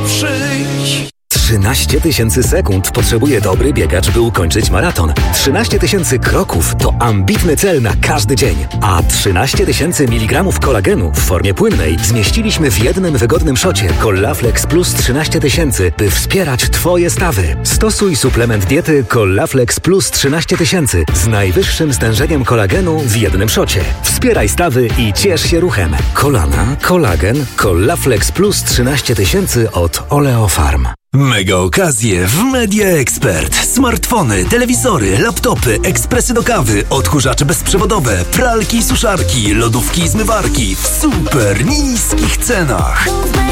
przyjdź. 13 000 sekund potrzebuje dobry biegacz, by ukończyć maraton. 13 000 kroków to ambitny cel na każdy dzień. A 13 000 mg kolagenu w formie płynnej zmieściliśmy w jednym wygodnym szocie Collaflex Plus 13 000, by wspierać Twoje stawy. Stosuj suplement diety Collaflex Plus 13 000 z najwyższym stężeniem kolagenu w jednym szocie. Wspieraj stawy i ciesz się ruchem. Kolana, kolagen, Collaflex Plus 13 000 od Oleofarm. Mega okazje w Media Expert. Smartfony, telewizory, laptopy, ekspresy do kawy, odkurzacze bezprzewodowe, pralki i suszarki, lodówki i zmywarki w super niskich cenach.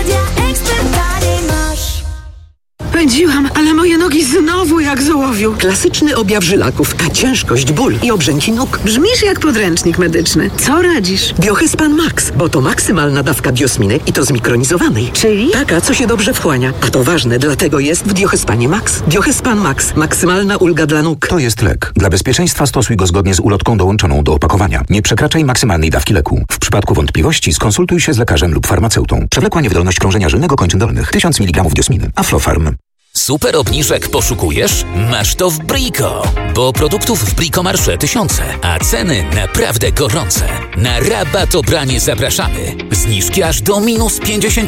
Pędziłam, ale moje nogi znowu jak z ołowiu. Klasyczny objaw żylaków, ciężkość, ból i obrzęki nóg. Brzmisz jak podręcznik medyczny. Co radzisz? Biohyspan Max, bo to maksymalna dawka biosminek i to zmikronizowanej. Czyli? Taka, co się dobrze wchłania. A to ważne, dlatego jest w Biohyspanie Max. Biohyspan Max. Maksymalna ulga dla nóg. To jest lek. Dla bezpieczeństwa stosuj go zgodnie z ulotką dołączoną do opakowania. Nie przekraczaj maksymalnej dawki leku. W przypadku wątpliwości skonsultuj się z lekarzem lub farmaceutą. Przewlekła niewydolność krążenia żylnego kończyn dolnych. 1000 mg diosminy. Aflofarm. Super obniżek poszukujesz? Masz to w Brico, bo produktów w Brico Marché tysiące, a ceny naprawdę gorące. Na rabat obranie zapraszamy. Zniżki aż do minus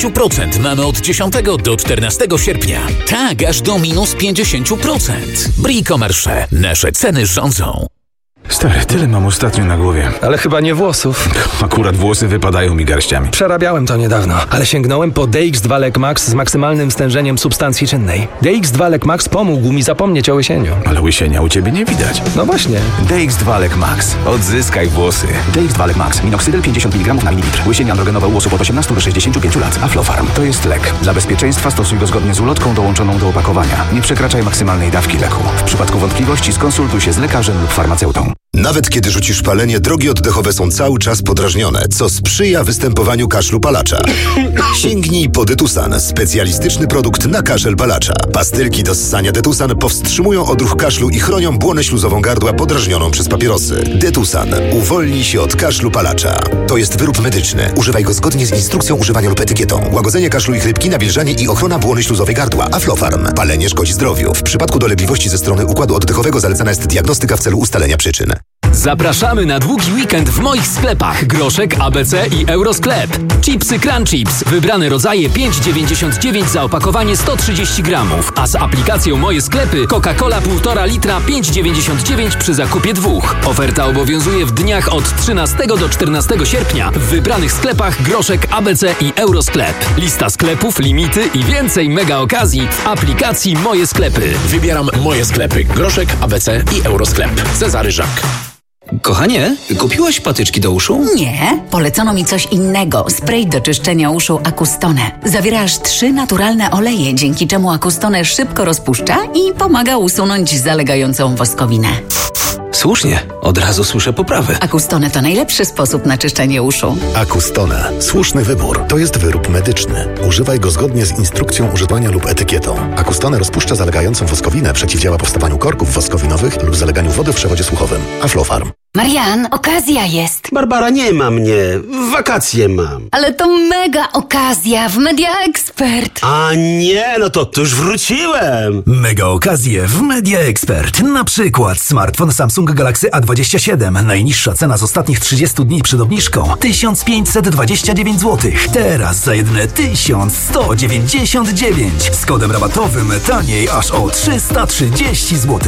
50% mamy od 10 do 14 sierpnia. Tak, aż do minus 50%. Brico Marché. Nasze ceny rządzą. Stary, tyle mam ostatnio na głowie. Ale chyba nie włosów. Akurat włosy wypadają mi garściami. Przerabiałem to niedawno, ale sięgnąłem po DX2 Lek Max z maksymalnym stężeniem substancji czynnej. DX2 Lek Max pomógł mi zapomnieć o łysieniu. Ale łysienia u ciebie nie widać. No właśnie. DX2 Lek Max. Odzyskaj włosy. DX2 Lek Max. Minoxydil 50 mg na mililitr. Łysienie androgenowe u osób od 18 do 65 lat. Aflofarm. To jest lek. Dla bezpieczeństwa stosuj go zgodnie z ulotką dołączoną do opakowania. Nie przekraczaj maksymalnej dawki leku. W przypadku wątpliwości skonsultuj się z lekarzem lub farmaceutą. Nawet kiedy rzucisz palenie, drogi oddechowe są cały czas podrażnione, co sprzyja występowaniu kaszlu palacza. Sięgnij po Detusan, specjalistyczny produkt na kaszel palacza. Pastylki do ssania Detusan powstrzymują odruch kaszlu i chronią błonę śluzową gardła podrażnioną przez papierosy. Detusan. Uwolnij się od kaszlu palacza. To jest wyrób medyczny. Używaj go zgodnie z instrukcją używania lub etykietą. Łagodzenie kaszlu i chrypki, nawilżanie i ochrona błony śluzowej gardła. Aflofarm. Palenie szkodzi zdrowiu. W przypadku dolegliwości ze strony układu oddechowego zalecana jest diagnostyka w celu ustalenia przyczyn. Zapraszamy na długi weekend w moich sklepach Groszek, ABC i Eurosklep. Chipsy Crunchips. Wybrane rodzaje 5,99 za opakowanie 130 gramów. A z aplikacją Moje Sklepy Coca-Cola 1,5 litra 5,99 przy zakupie 2. Oferta obowiązuje w dniach od 13 do 14 sierpnia w wybranych sklepach Groszek, ABC i Eurosklep. Lista sklepów, limity i więcej mega okazji w aplikacji Moje Sklepy. Wybieram Moje Sklepy Groszek, ABC i Eurosklep. Cezary Żak. Kochanie, kupiłaś patyczki do uszu? Nie, polecono mi coś innego. Spray do czyszczenia uszu Acustone. Zawiera aż 3 naturalne oleje, dzięki czemu Acustone szybko rozpuszcza i pomaga usunąć zalegającą woskowinę. Słusznie, od razu słyszę poprawę. Acustone to najlepszy sposób na czyszczenie uszu. Acustone. Słuszny wybór. To jest wyrób medyczny. Używaj go zgodnie z instrukcją używania lub etykietą. Acustone rozpuszcza zalegającą woskowinę, przeciwdziała powstawaniu korków woskowinowych lub zaleganiu wody w przewodzie słuchowym. Aflofarm. Marian, okazja jest. Barbara, nie ma mnie. Wakacje mam. Ale to mega okazja w Media Expert. A nie, no to już wróciłem. Mega okazje w Media Expert. Na przykład smartfon Samsung Galaxy A27. Najniższa cena z ostatnich 30 dni przed obniżką 1529 zł. Teraz za jedyne 1199. Z kodem rabatowym taniej aż o 330 zł.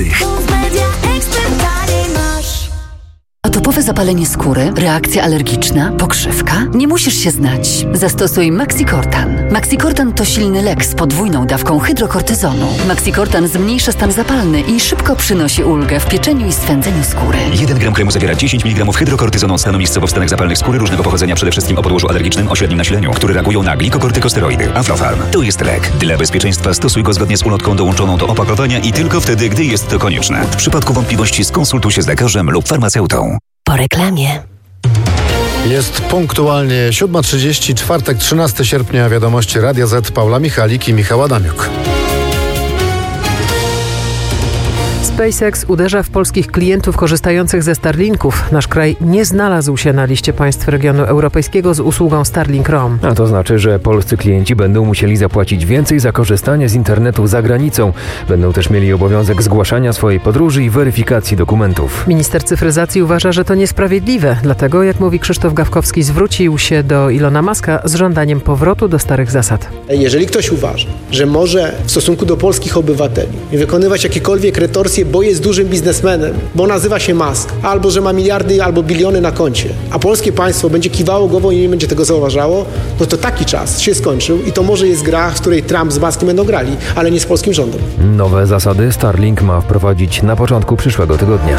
Atopowe zapalenie skóry, reakcja alergiczna, pokrzywka? Nie musisz się znać. Zastosuj Maxicortan. Maxicortan to silny lek z podwójną dawką hydrokortyzonu. Maxicortan zmniejsza stan zapalny i szybko przynosi ulgę w pieczeniu i swędzeniu skóry. 1 gram kremu zawiera 10 mg hydrokortyzonu od stanu miejscowo-wstanek zapalnych skóry różnego pochodzenia, przede wszystkim o podłożu alergicznym o średnim nasileniu, które reagują na glikokortykosteroidy. Aflofarm. To jest lek. Dla bezpieczeństwa stosuj go zgodnie z ulotką dołączoną do opakowania i tylko wtedy, gdy jest to konieczne. W przypadku wątpliwości skonsultuj się z lekarzem lub farmaceutą. Po reklamie. Jest punktualnie 7:30, czwartek 13 sierpnia, wiadomości Radia Z, Paula Michalik i Michał Adamiuk. SpaceX uderza w polskich klientów korzystających ze Starlinków. Nasz kraj nie znalazł się na liście państw regionu europejskiego z usługą Starlink Rom. A to znaczy, że polscy klienci będą musieli zapłacić więcej za korzystanie z internetu za granicą. Będą też mieli obowiązek zgłaszania swojej podróży i weryfikacji dokumentów. Minister cyfryzacji uważa, że to niesprawiedliwe. Dlatego, jak mówi Krzysztof Gawkowski, zwrócił się do Ilona Muska z żądaniem powrotu do starych zasad. Jeżeli ktoś uważa, że może w stosunku do polskich obywateli wykonywać jakiekolwiek retorsje, bo jest dużym biznesmenem, bo nazywa się Musk, albo że ma miliardy albo biliony na koncie, a polskie państwo będzie kiwało głową i nie będzie tego zauważało, no to taki czas się skończył i to może jest gra, w której Trump z Muskiem będą grali, ale nie z polskim rządem. Nowe zasady Starlink ma wprowadzić na początku przyszłego tygodnia.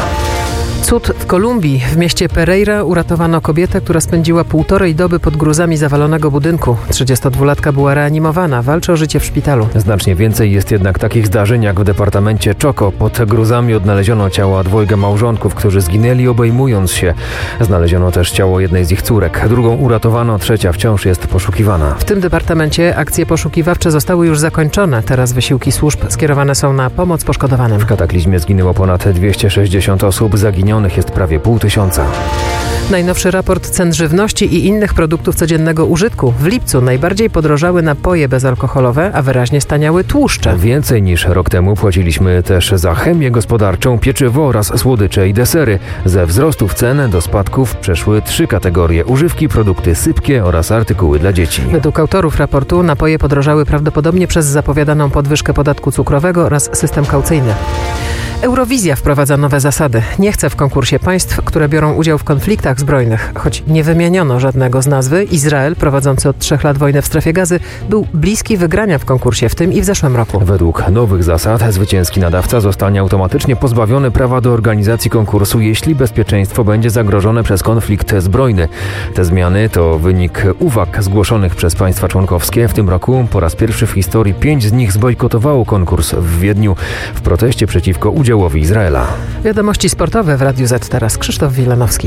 Cud w Kolumbii. W mieście Pereira uratowano kobietę, która spędziła 1,5 doby pod gruzami zawalonego budynku. 32-latka była reanimowana, walczy o życie w szpitalu. Znacznie więcej jest jednak takich zdarzeń jak w departamencie Choco. Pod gruzami odnaleziono ciała 2 małżonków, którzy zginęli obejmując się. Znaleziono też ciało jednej z ich córek. Drugą uratowano, 3 wciąż jest poszukiwana. W tym departamencie akcje poszukiwawcze zostały już zakończone. Teraz wysiłki służb skierowane są na pomoc poszkodowanym. W kataklizmie zginęło ponad 260 osób, zaginionych jest prawie 500. Najnowszy raport cen żywności i innych produktów codziennego użytku. W lipcu najbardziej podrożały napoje bezalkoholowe, a wyraźnie staniały tłuszcze. Więcej niż rok temu płaciliśmy też za chemię gospodarczą, pieczywo oraz słodycze i desery. Ze wzrostów cen do spadków przeszły 3 kategorie: używki, produkty sypkie oraz artykuły dla dzieci. Według autorów raportu napoje podrożały prawdopodobnie przez zapowiadaną podwyżkę podatku cukrowego oraz system kaucyjny. Eurowizja wprowadza nowe zasady. Nie chce w konkursie państw, które biorą udział w konfliktach zbrojnych. Choć nie wymieniono żadnego z nazwy, Izrael, prowadzący od 3 lat wojnę w strefie Gazy, był bliski wygrania w konkursie w tym i w zeszłym roku. Według nowych zasad zwycięski nadawca zostanie automatycznie pozbawiony prawa do organizacji konkursu, jeśli bezpieczeństwo będzie zagrożone przez konflikt zbrojny. Te zmiany to wynik uwag zgłoszonych przez państwa członkowskie. W tym roku po raz pierwszy w historii 5 z nich zbojkotowało konkurs w Wiedniu w proteście przeciwko udziałowi Izraela. Wiadomości sportowe w Radiu Z. Teraz Krzysztof Wilanowski.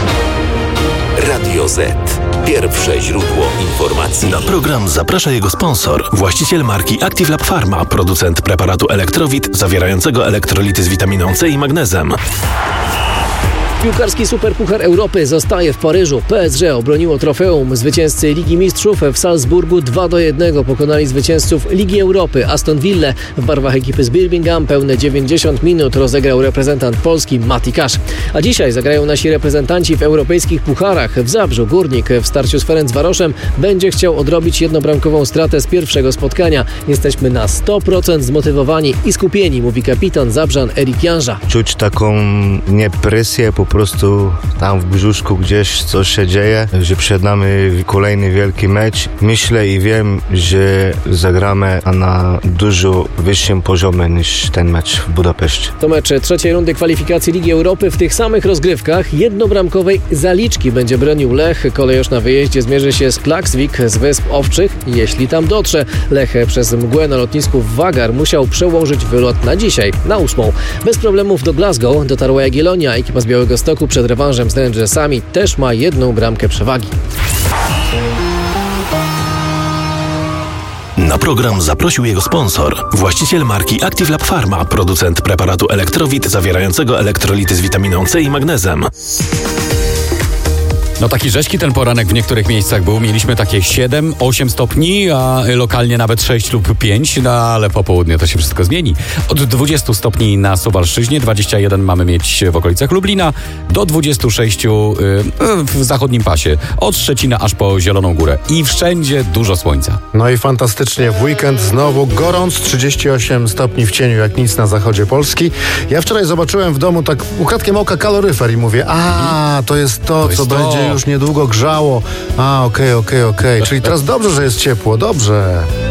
Radio Z. Pierwsze źródło informacji. Na program zaprasza jego sponsor, właściciel marki Active Lab Pharma, producent preparatu Elektrowit zawierającego elektrolity z witaminą C i magnezem. Piłkarski Superpuchar Europy zostaje w Paryżu. PSG obroniło trofeum. Zwycięzcy Ligi Mistrzów w Salzburgu 2-1 pokonali zwycięzców Ligi Europy Aston Villa. W barwach ekipy z Birmingham pełne 90 minut rozegrał reprezentant Polski Mati Cash. A dzisiaj zagrają nasi reprezentanci w europejskich pucharach. W Zabrzu Górnik w starciu z Ferencvaroszem będzie chciał odrobić jednobramkową stratę z pierwszego spotkania. Jesteśmy na 100% zmotywowani i skupieni, mówi kapitan Zabrzan Erik Janża. Czuć taką presję po prostu tam w brzuszku gdzieś coś się dzieje, że przed nami kolejny wielki mecz. Myślę i wiem, że zagramy na dużo wyższym poziomie niż ten mecz w Budapeszcie. To mecz trzeciej rundy kwalifikacji Ligi Europy. W tych samych rozgrywkach jednobramkowej zaliczki będzie bronił Lech. Kolejorz na wyjeździe zmierzy się z Klaksvik z Wysp Owczych, jeśli tam dotrze. Lech przez mgłę na lotnisku w Wagar musiał przełożyć wylot na dzisiaj, na 8. Bez problemów do Glasgow dotarła Jagiellonia. Ekipa z Białegostoku przed rewanżem z Rangersami też ma 1 bramkę przewagi. Na program zaprosił jego sponsor, właściciel marki Active Lab Pharma, producent preparatu Elektrowit zawierającego elektrolity z witaminą C i magnezem. No taki rzeźki ten poranek w niektórych miejscach był. Mieliśmy takie 7-8 stopni, a lokalnie nawet 6 lub 5, no ale po południu to się wszystko zmieni. Od 20 stopni na Suwalszczyźnie, 21 mamy mieć w okolicach Lublina, do 26 w zachodnim pasie, od Szczecina aż po Zieloną Górę. I wszędzie dużo słońca. No i fantastycznie w weekend znowu gorąc, 38 stopni w cieniu jak nic na zachodzie Polski. Ja wczoraj zobaczyłem w domu tak ukradkiem oka kaloryfer i mówię, to jest to, co będzie już niedługo grzało. Okej. Czyli teraz dobrze, że jest ciepło, dobrze.